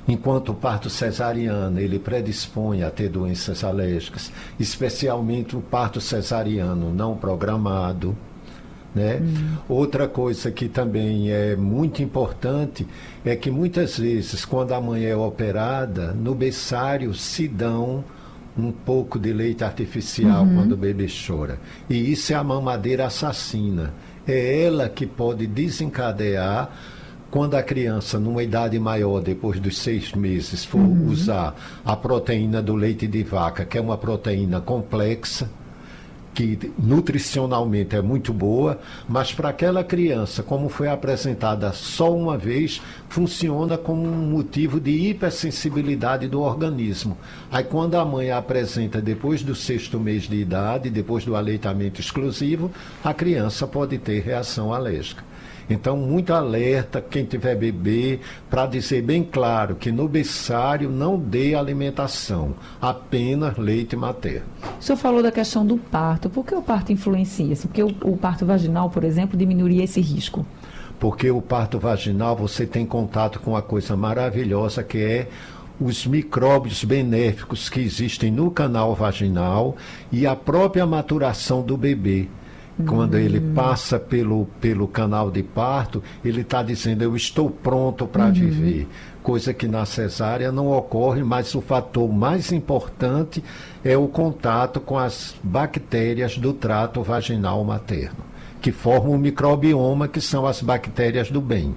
enquanto o parto cesariano ele predispõe a ter doenças alérgicas, especialmente o parto cesariano não programado, né? Outra coisa que também é muito importante é que muitas vezes, quando a mãe é operada, no berçário se dão um pouco de leite artificial quando o bebê chora. E isso é a mamadeira assassina. É ela que pode desencadear, quando a criança, numa idade maior, depois dos 6 meses, for usar a proteína do leite de vaca, que é uma proteína complexa, que nutricionalmente é muito boa, mas para aquela criança, como foi apresentada só uma vez, funciona como um motivo de hipersensibilidade do organismo. Aí quando a mãe apresenta depois do 6º mês de idade, depois do aleitamento exclusivo, a criança pode ter reação alérgica. Então, muito alerta, quem tiver bebê, para dizer bem claro que no berçário não dê alimentação, apenas leite materno. O senhor falou da questão do parto. Por que o parto influencia? Porque o parto vaginal, por exemplo, diminuiria esse risco? Porque o parto vaginal, você tem contato com uma coisa maravilhosa, que é os micróbios benéficos que existem no canal vaginal e a própria maturação do bebê. Quando ele passa pelo canal de parto, ele está dizendo, eu estou pronto para viver. Coisa que na cesárea não ocorre, mas o fator mais importante é o contato com as bactérias do trato vaginal materno, que formam o microbioma, que são as bactérias do bem.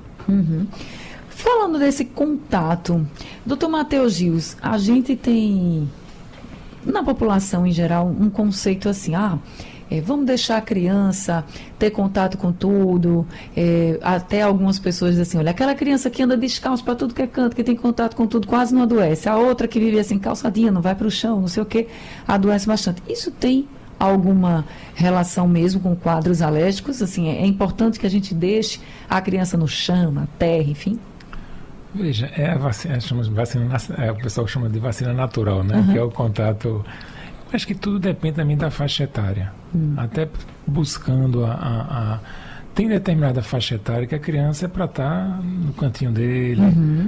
Falando desse contato, doutor Matheus Gils, a gente tem, na população em geral, um conceito assim, vamos deixar a criança ter contato com tudo, até algumas pessoas dizem assim, olha, aquela criança que anda descalço para tudo que é canto, que tem contato com tudo, quase não adoece. A outra que vive assim, calçadinha, não vai para o chão, não sei o que, adoece bastante. Isso tem alguma relação mesmo com quadros alérgicos? Assim, é importante que a gente deixe a criança no chão, na terra, enfim? Veja, a vacina, o pessoal chama de vacina natural, né? Que é o contato. Acho que tudo depende também da faixa etária. Até buscando tem determinada faixa etária que a criança é para estar no cantinho dele,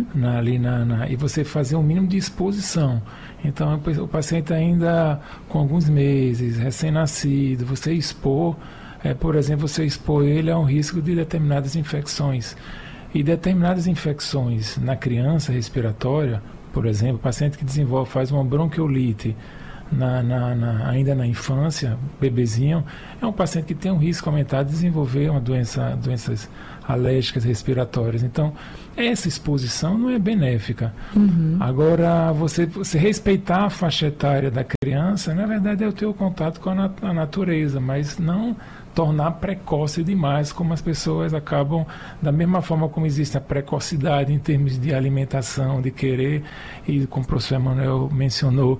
e você fazer um mínimo de exposição. Então, o paciente ainda com alguns meses, recém-nascido, você expor, por exemplo, você expor ele a um risco de determinadas infecções. E determinadas infecções na criança respiratória, por exemplo, o paciente que faz uma bronquiolite, ainda na infância, bebezinho, é um paciente que tem um risco aumentado de desenvolver doenças alérgicas respiratórias. Então, essa exposição não é benéfica. Agora, você respeitar a faixa etária da criança, na verdade, é o teu contato com a natureza, mas não tornar precoce demais, como as pessoas acabam, da mesma forma como existe a precocidade em termos de alimentação, de querer, e como o professor Emanuel mencionou,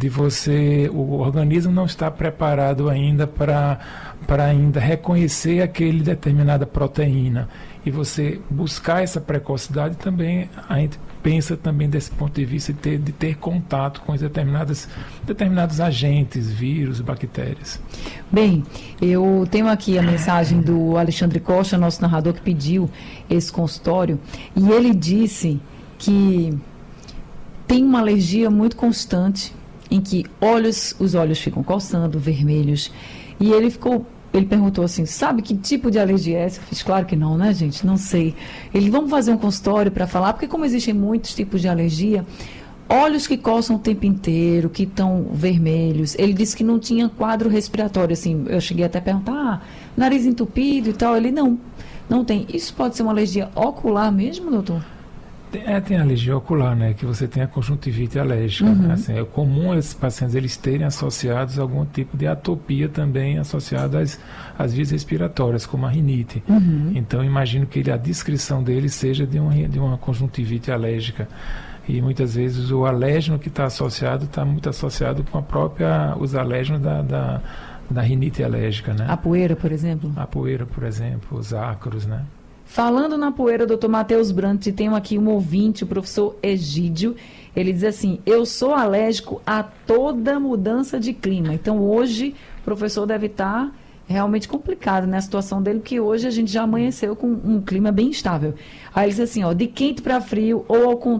o organismo não está preparado ainda para ainda reconhecer aquele determinada proteína. E você buscar essa precocidade também, a gente pensa também desse ponto de vista de ter contato com determinados agentes, vírus, bactérias. Bem, eu tenho aqui a mensagem do Alexandre Costa, nosso narrador, que pediu esse consultório, e ele disse que tem uma alergia muito constante, em que os olhos ficam coçando, vermelhos, e ele perguntou assim, sabe que tipo de alergia é essa? Eu fiz, claro que não, né, gente? Não sei. Vamos fazer um consultório para falar, porque como existem muitos tipos de alergia, olhos que coçam o tempo inteiro, que estão vermelhos. Ele disse que não tinha quadro respiratório, assim, eu cheguei até a perguntar, nariz entupido e tal. Ele, não tem. Isso pode ser uma alergia ocular mesmo, doutor? Tem alergia ocular, né? Que você tem a conjuntivite alérgica. Assim, é comum esses pacientes eles terem associados a algum tipo de atopia também associada às vias respiratórias, como a rinite. Então, imagino que a descrição dele seja de uma conjuntivite alérgica. E muitas vezes o alérgeno que está associado está muito associado com os alérgenos da rinite alérgica, né? A poeira, por exemplo? A poeira, por exemplo, os ácaros, né? Falando na poeira, doutor Matheus Brandt, tem aqui um ouvinte, o professor Egídio. Ele diz assim, eu sou alérgico a toda mudança de clima. Então, hoje, o professor deve estar realmente complicado, né, a situação dele, porque hoje a gente já amanheceu com um clima bem instável. Aí ele diz assim, de quente para frio ou ao contrário,